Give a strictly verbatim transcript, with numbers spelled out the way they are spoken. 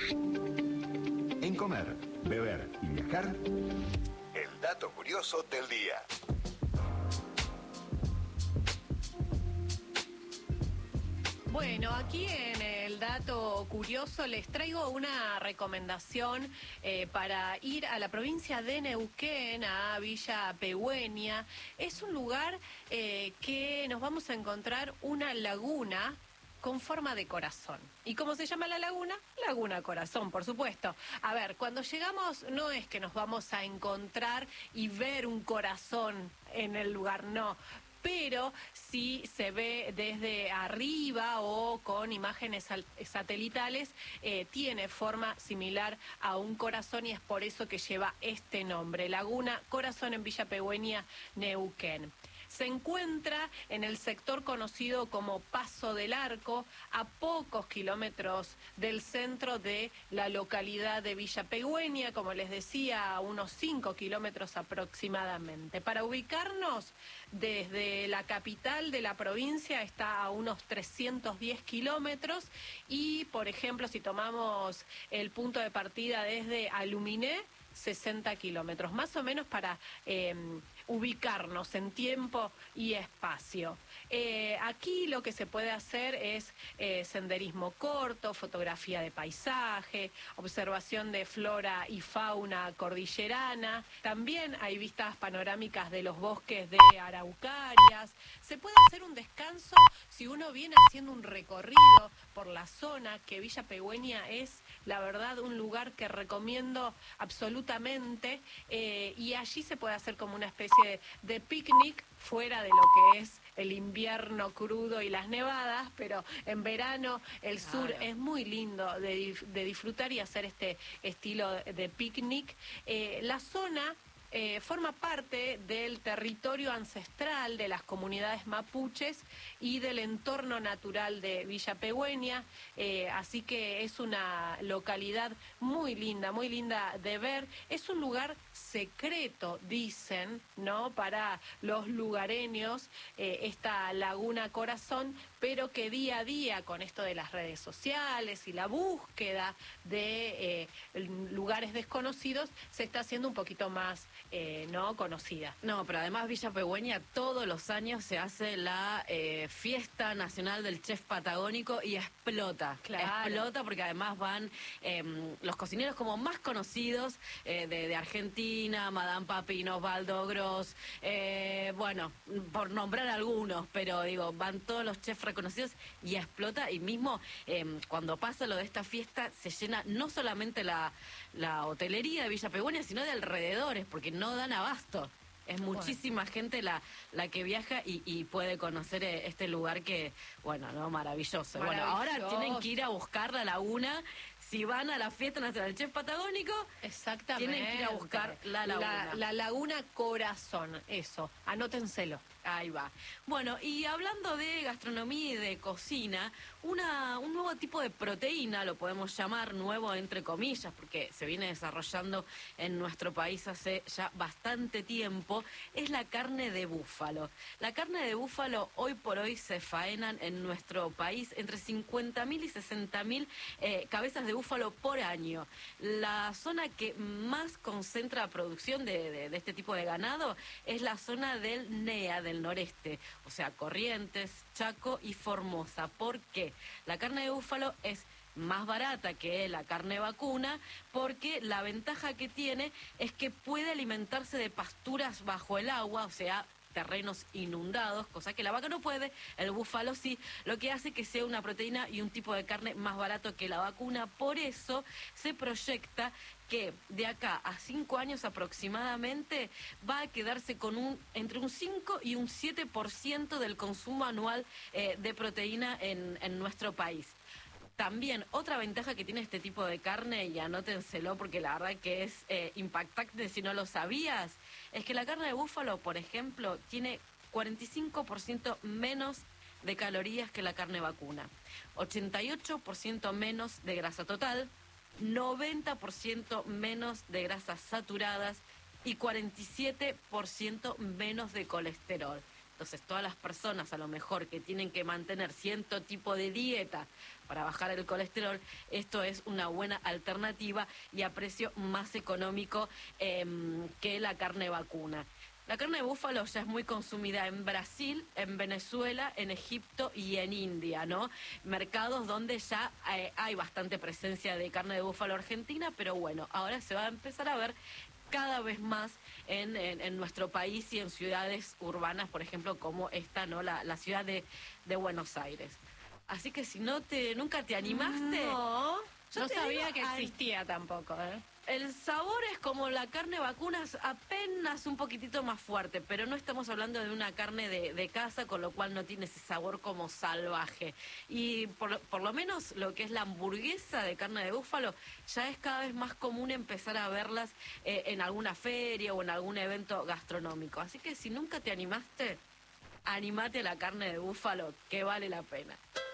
En comer, beber y viajar, el dato curioso del día. Bueno, aquí en el dato curioso les traigo una recomendación eh, para ir a la provincia de Neuquén, a Villa Peueña. Es un lugar eh, que nos vamos a encontrar una laguna con forma de corazón. ¿Y cómo se llama la laguna? Laguna Corazón, por supuesto. A ver, cuando llegamos no es que nos vamos a encontrar y ver un corazón en el lugar, no. Pero si se ve desde arriba o con imágenes satelitales, eh, tiene forma similar a un corazón y es por eso que lleva este nombre, Laguna Corazón en Villa Peueña, Neuquén. Se encuentra en el sector conocido como Paso del Arco, a pocos kilómetros del centro de la localidad de Villa Peueña, como les decía, a unos cinco kilómetros aproximadamente. Para ubicarnos, desde la capital de la provincia está a unos trescientos diez kilómetros y, por ejemplo, si tomamos el punto de partida desde Aluminé, sesenta kilómetros, más o menos para eh, ubicarnos en tiempo y espacio. Eh, aquí lo que se puede hacer es eh, senderismo corto, fotografía de paisaje, observación de flora y fauna cordillerana. También hay vistas panorámicas de los bosques de araucarias. Se puede hacer un descanso si uno viene haciendo un recorrido por la zona, que Villa Peueña es, la verdad, un lugar que recomiendo absolutamente, eh, y allí se puede hacer como una especie de, de picnic fuera de lo que es el invierno crudo y las nevadas, pero en verano el sur Claro. es muy lindo de, de disfrutar y hacer este estilo de picnic. Eh, la zona Eh, forma parte del territorio ancestral de las comunidades mapuches y del entorno natural de Villa Peueña, eh, así que es una localidad muy linda, muy linda de ver. Es un lugar secreto, dicen, ¿no?, para los lugareños, eh, esta Laguna Corazón, pero que día a día, con esto de las redes sociales y la búsqueda de eh, lugares desconocidos, se está haciendo un poquito más Eh, no conocida. No, pero además Villa Peueña todos los años se hace la eh, fiesta nacional del chef patagónico y explota. Claro. Explota porque además van eh, los cocineros como más conocidos eh, de, de Argentina, Madame Papin, Osvaldo Gross, eh, bueno, por nombrar algunos, pero digo, van todos los chefs reconocidos y explota. Y mismo eh, cuando pasa lo de esta fiesta se llena no solamente la, la hotelería de Villa Peueña, sino de alrededores, porque no dan abasto. Es muchísima bueno. gente la, la que viaja y, y puede conocer este lugar que, bueno, no, maravilloso. maravilloso. Bueno, ahora tienen que ir a buscar la laguna. Si van a la fiesta nacional del chef patagónico, exactamente, tienen que ir a buscar la laguna. La, la Laguna Corazón, eso, anótenselo. Ahí va. Bueno, y hablando de gastronomía y de cocina, una, un nuevo tipo de proteína, lo podemos llamar nuevo entre comillas, porque se viene desarrollando en nuestro país hace ya bastante tiempo, es la carne de búfalo. La carne de búfalo hoy por hoy se faenan en nuestro país entre cincuenta mil y sesenta mil eh, cabezas de búfalo por año. La zona que más concentra producción de, de, de este tipo de ganado es la zona del N E A, del noreste, o sea, Corrientes, Chaco y Formosa. ¿Por qué? La carne de búfalo es más barata que la carne vacuna porque la ventaja que tiene es que puede alimentarse de pasturas bajo el agua, o sea, terrenos inundados, cosa que la vaca no puede, el búfalo sí, lo que hace que sea una proteína y un tipo de carne más barato que la vacuna. Por eso se proyecta que de acá a cinco años aproximadamente va a quedarse con un entre un cinco y un siete por ciento del consumo anual eh, de proteína en, en nuestro país. También otra ventaja que tiene este tipo de carne, y anótenselo porque la verdad que es eh, impactante si no lo sabías, es que la carne de búfalo, por ejemplo, tiene cuarenta y cinco por ciento menos de calorías que la carne vacuna, ochenta y ocho por ciento menos de grasa total, noventa por ciento menos de grasas saturadas y cuarenta y siete por ciento menos de colesterol. Entonces, todas las personas a lo mejor que tienen que mantener cierto tipo de dieta para bajar el colesterol, esto es una buena alternativa y a precio más económico eh, que la carne vacuna. La carne de búfalo ya es muy consumida en Brasil, en Venezuela, en Egipto y en India, ¿no? Mercados donde ya eh, hay bastante presencia de carne de búfalo argentina, pero bueno, ahora se va a empezar a ver cada vez más en, en, en nuestro país y en ciudades urbanas, por ejemplo, como esta, ¿no? La, la ciudad de, de Buenos Aires. Así que si no te, nunca te animaste... No, yo no te sabía digo, que ay, existía tampoco, ¿eh? el sabor es como la carne vacuna, es apenas un poquitito más fuerte, pero no estamos hablando de una carne de, de casa, con lo cual no tiene ese sabor como salvaje. Y por, por lo menos lo que es la hamburguesa de carne de búfalo, ya es cada vez más común empezar a verlas eh, en alguna feria o en algún evento gastronómico. Así que si nunca te animaste, animate a la carne de búfalo, que vale la pena.